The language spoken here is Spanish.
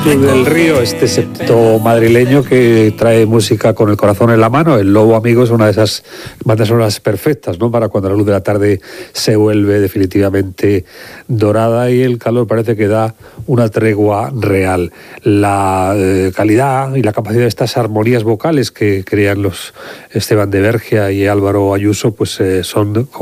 Espíritu del Río, este septeto madrileño que trae música con el corazón en la mano. El Lobo, amigo, es una de esas bandas sonoras perfectas, ¿no?, para cuando la luz de la tarde se vuelve definitivamente dorada y el calor parece que da una tregua real. La calidad y la capacidad de estas armonías vocales que crean los Esteban de Bergia y Álvaro Ayuso, pues son